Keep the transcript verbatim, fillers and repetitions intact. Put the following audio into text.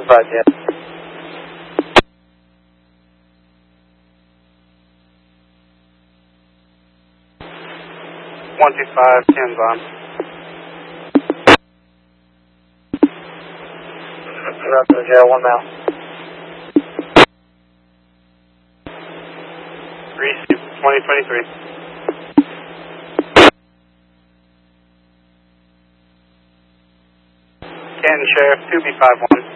two five, yeah. one two five, Ken's on. Rapid, yeah, one mile. three twenty twenty-three. Canton Sheriff, two B five one.